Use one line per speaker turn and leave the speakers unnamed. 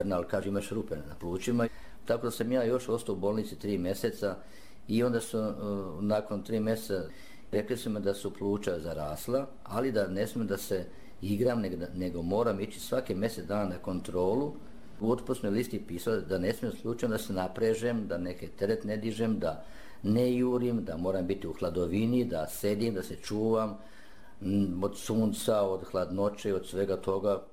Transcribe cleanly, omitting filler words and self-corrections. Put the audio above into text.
ali kaže imaš rupe na plućima. Tako da sam ja još ostao u bolnici 3 mjeseca i onda su nakon 3 mjeseca rekli su me da su pluća zarasla, ali da ne smijem da se igram, nego moram ići svake mjesec dana na kontrolu. U otpusnoj listi pisalo da ne smijem slučajno da se naprežem, da neke teret ne dižem, da ne jurim, da moram biti u hladovini, da sedim, da se čuvam od sunca, od hladnoće, od svega toga.